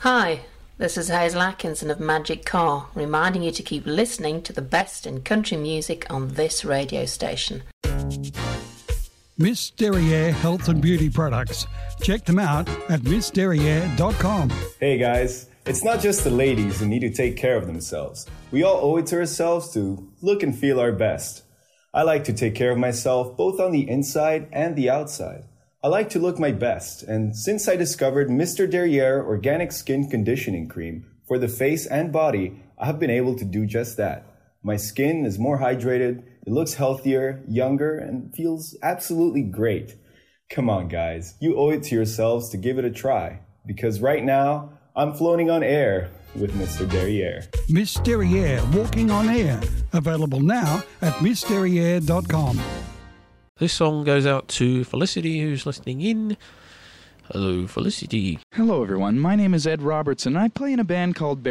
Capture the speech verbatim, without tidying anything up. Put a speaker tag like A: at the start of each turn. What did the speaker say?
A: Hi, this is Hazel Atkinson of Magic Car, reminding you to keep listening to the best in country music on this radio station.
B: Miss Derriere Health and Beauty Products. Check them out at miss derriere dot com.
C: Hey guys, it's not just the ladies who need to take care of themselves. We all owe it to ourselves to look and feel our best. I like to take care of myself both on the inside and the outside. I like to look my best, and since I discovered Mister Derriere Organic Skin Conditioning Cream for the face and body, I have been able to do just that. My skin is more hydrated, it looks healthier, younger, and feels absolutely great. Come on guys, you owe it to yourselves to give it a try, because right now, I'm floating on air with Mister Derriere.
B: Miss Derriere Walking on Air. Available now at miss derriere dot com.
D: This song goes out to Felicity, who's listening in. Hello, Felicity.
E: Hello, everyone. My name is Ed Robertson, and I play in a band called Bear